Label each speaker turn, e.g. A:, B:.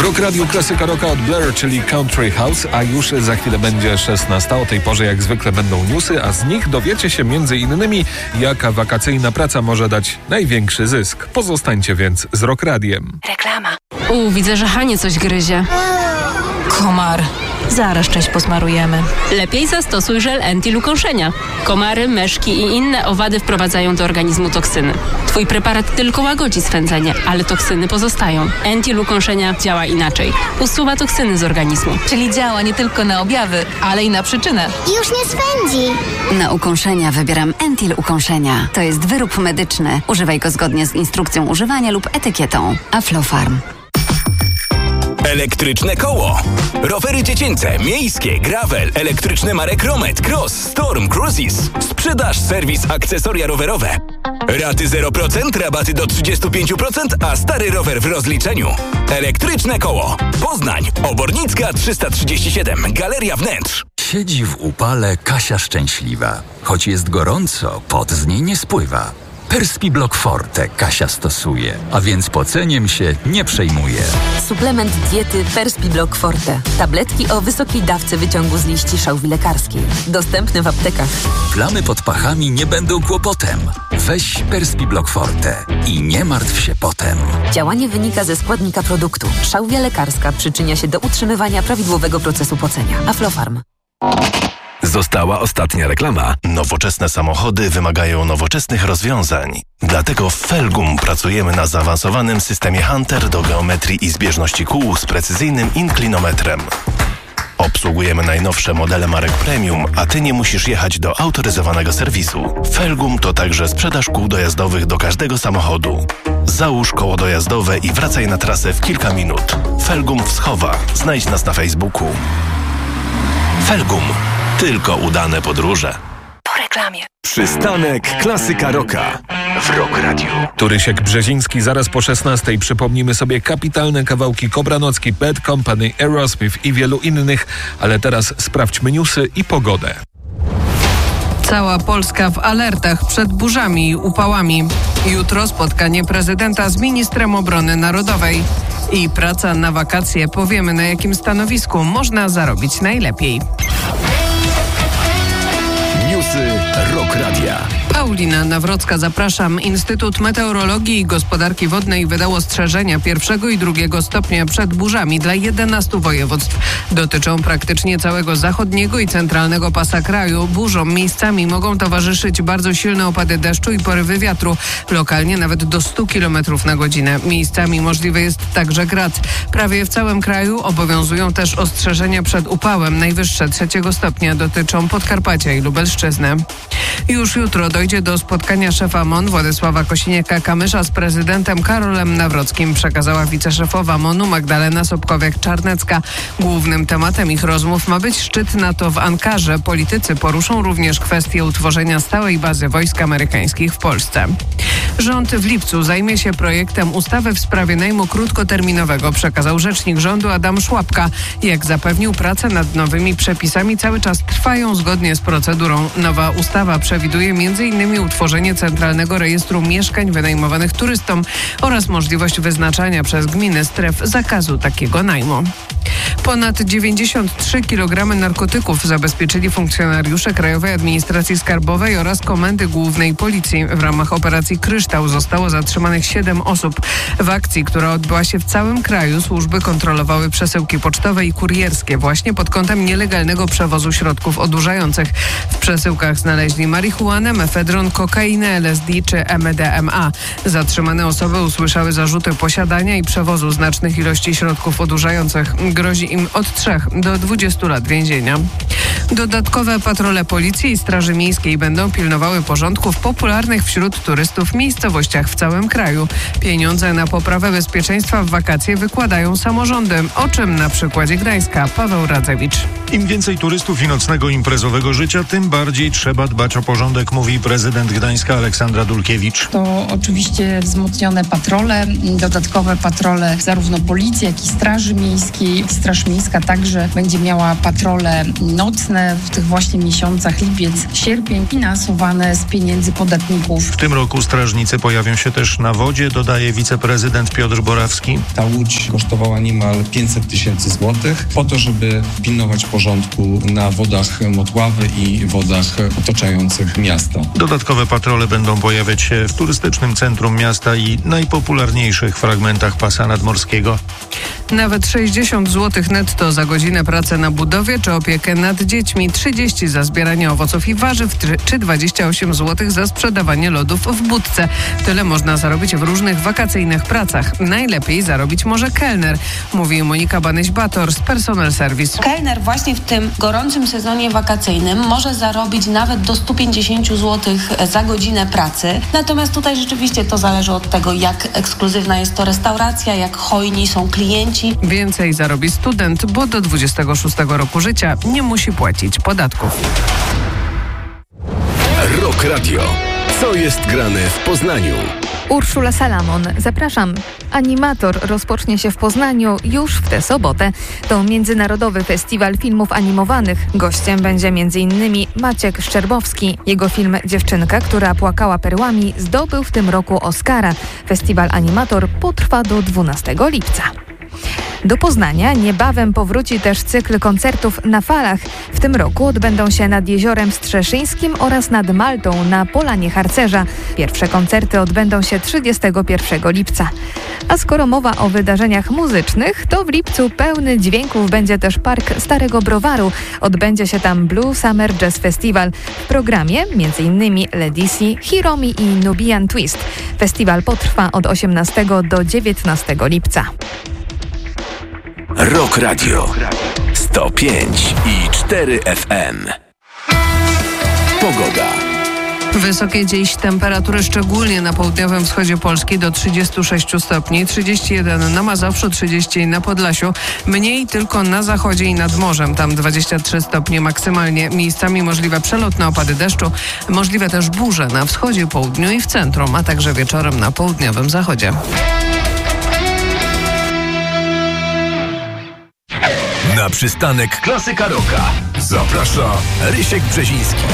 A: Rock Radio, klasyka rocka od Blur, czyli Country House, a już za chwilę będzie 16. O tej porze jak zwykle będą newsy, a z nich dowiecie się m.in. jaka wakacyjna praca może dać największy zysk. Pozostańcie więc z Rock Radiem.
B: Reklama. Widzę, że Hanie coś gryzie. Komar. Zaraz część posmarujemy.
C: Lepiej zastosuj żel Entil ukąszenia. Komary, meszki i inne owady wprowadzają do organizmu toksyny. Twój preparat tylko łagodzi swędzenie, ale toksyny pozostają. Entil ukąszenia działa inaczej. Usuwa toksyny z organizmu.
B: Czyli działa nie tylko na objawy, ale i na przyczynę.
D: Już nie swędzi.
E: Na ukąszenia wybieram Entil ukąszenia. To jest wyrób medyczny. Używaj go zgodnie z instrukcją używania lub etykietą. Aflofarm.
F: Elektryczne koło. Rowery dziecięce, miejskie, gravel, elektryczne marek Romet, Cross, Storm, Cruises. Sprzedaż, serwis, akcesoria rowerowe. Raty 0%, rabaty do 35%, a stary rower w rozliczeniu. Elektryczne koło. Poznań, Obornicka 337, Galeria Wnętrz.
G: Siedzi w upale Kasia szczęśliwa. Choć jest gorąco, pot z niej nie spływa. Perspiblock Forte Kasia stosuje, a więc poceniem się nie przejmuje.
H: Suplement diety Perspiblock Forte. Tabletki o wysokiej dawce wyciągu z liści szałwi lekarskiej. Dostępne w aptekach.
G: Plamy pod pachami nie będą kłopotem. Weź Perspiblock Forte i nie martw się potem.
H: Działanie wynika ze składnika produktu. Szałwia lekarska przyczynia się do utrzymywania prawidłowego procesu pocenia. Aflofarm.
F: Została ostatnia reklama. Nowoczesne samochody wymagają nowoczesnych rozwiązań. Dlatego w Felgum pracujemy na zaawansowanym systemie Hunter do geometrii i zbieżności kół z precyzyjnym inklinometrem. Obsługujemy najnowsze modele marek premium, a Ty nie musisz jechać do autoryzowanego serwisu. Felgum to także sprzedaż kół dojazdowych do każdego samochodu. Załóż koło dojazdowe i wracaj na trasę w kilka minut. Felgum Wschowa. Znajdź nas na Facebooku. Felgum. Tylko udane podróże.
B: Po reklamie.
F: Przystanek Klasyka Rocka w Rock Radio.
A: Turysiek Brzeziński zaraz po 16. Przypomnimy sobie kapitalne kawałki Kobranocki, Bad Company, Aerosmith i wielu innych, ale teraz sprawdźmy newsy i pogodę.
I: Cała Polska w alertach przed burzami i upałami. Jutro spotkanie prezydenta z ministrem obrony narodowej. I praca na wakacje. Powiemy, na jakim stanowisku można zarobić najlepiej.
F: Newsy Rock Radia.
I: Paulina Nawrocka, zapraszam. Instytut Meteorologii i Gospodarki Wodnej wydał ostrzeżenia 1. i 2. stopnia przed burzami dla 11 województw. Dotyczą praktycznie całego zachodniego i centralnego pasa kraju. Burzom miejscami mogą towarzyszyć bardzo silne opady deszczu i porywy wiatru, lokalnie nawet do 100 km na godzinę. Miejscami możliwy jest także grad. Prawie w całym kraju obowiązują też ostrzeżenia przed upałem. Najwyższe 3. stopnia dotyczą Podkarpacia i Lubelszczyzny. Już jutro dojdzie do spotkania szefa MON Władysława Kosiniaka-Kamysza z prezydentem Karolem Nawrockim, przekazała wiceszefowa MON-u Magdalena Sobkowiak-Czarnecka. Głównym tematem ich rozmów ma być szczyt NATO w Ankarze. Politycy poruszą również kwestię utworzenia stałej bazy wojsk amerykańskich w Polsce. Rząd w lipcu zajmie się projektem ustawy w sprawie najmu krótkoterminowego, przekazał rzecznik rządu Adam Szłapka. Jak zapewnił, prace nad nowymi przepisami cały czas trwają zgodnie z procedurą. Nowa ustawa przewiduje m.in. utworzenie Centralnego Rejestru Mieszkań wynajmowanych turystom oraz możliwość wyznaczania przez gminy stref zakazu takiego najmu. Ponad 93 kg narkotyków zabezpieczyli funkcjonariusze Krajowej Administracji Skarbowej oraz Komendy Głównej Policji. W ramach operacji Kryształ zostało zatrzymanych 7 osób. W akcji, która odbyła się w całym kraju, służby kontrolowały przesyłki pocztowe i kurierskie właśnie pod kątem nielegalnego przewozu środków odurzających. W przesyłkach znaleźli marihuanę, mefedron, kokainę, LSD czy MDMA. Zatrzymane osoby usłyszały zarzuty posiadania i przewozu znacznych ilości środków odurzających. Grozi im od 3 do 20 lat więzienia. Dodatkowe patrole Policji i Straży Miejskiej będą pilnowały porządku w popularnych wśród turystów miejscowościach w całym kraju. Pieniądze na poprawę bezpieczeństwa w wakacje wykładają samorządy, o czym na przykładzie Gdańska Paweł Radzewicz.
J: Im więcej turystów i nocnego imprezowego życia, tym bardziej trzeba dbać o porządek, mówi prezydent Gdańska Aleksandra Dulkiewicz.
K: To oczywiście wzmocnione patrole, dodatkowe patrole zarówno Policji, jak i Straży Miejskiej, Straż
D: Straż Miejska także będzie miała patrole nocne w tych właśnie miesiącach lipiec, sierpień, finansowane z pieniędzy podatników.
J: W tym roku strażnicy pojawią się też na wodzie, dodaje wiceprezydent Piotr Borawski.
K: Ta łódź kosztowała niemal 500 tysięcy złotych po to, żeby pilnować porządku na wodach Motławy i wodach otaczających miasto.
J: Dodatkowe patrole będą pojawiać się w turystycznym centrum miasta i najpopularniejszych fragmentach pasa nadmorskiego.
I: Nawet 60 zł netto za godzinę pracy na budowie czy opiekę nad dziećmi, 30 za zbieranie owoców i warzyw, czy 28 zł za sprzedawanie lodów w budce. Tyle można zarobić w różnych wakacyjnych pracach. Najlepiej zarobić może kelner, mówi Monika Banyś-Bator z Personal Service.
L: Kelner właśnie w tym gorącym sezonie wakacyjnym może zarobić nawet do 150 zł za godzinę pracy. Natomiast tutaj rzeczywiście to zależy od tego, jak ekskluzywna jest to restauracja, jak hojni są klienci.
I: Więcej zarobi student, bo do 26 roku życia nie musi płacić podatków.
F: Rock Radio. Co jest grane w Poznaniu?
M: Urszula Salamon, zapraszam. Animator rozpocznie się w Poznaniu już w tę sobotę. To Międzynarodowy Festiwal Filmów Animowanych. Gościem będzie m.in. Maciek Szczerbowski. Jego film Dziewczynka, która płakała perłami, zdobył w tym roku Oscara. Festiwal Animator potrwa do 12 lipca. Do Poznania niebawem powróci też cykl koncertów na falach. W tym roku odbędą się nad Jeziorem Strzeszyńskim oraz nad Maltą na Polanie Harcerza. Pierwsze koncerty odbędą się 31 lipca. A skoro mowa o wydarzeniach muzycznych, to w lipcu pełny dźwięków będzie też Park Starego Browaru. Odbędzie się tam Blue Summer Jazz Festival. W programie m.in. Ledisi, Hiromi i Nubian Twist. Festiwal potrwa od 18 do 19 lipca.
F: Rock Radio 105,4 FM. Pogoda.
I: Wysokie dziś temperatury, szczególnie na południowym wschodzie Polski do 36 stopni, 31 na Mazowszu, 30 na Podlasiu, mniej tylko na zachodzie i nad morzem, tam 23 stopnie maksymalnie. Miejscami możliwe przelotne opady deszczu, możliwe też burze na wschodzie, południu i w centrum, a także wieczorem na południowym zachodzie.
F: Na przystanek Klasyka Rocka zaprasza Rysiek Brzeziński.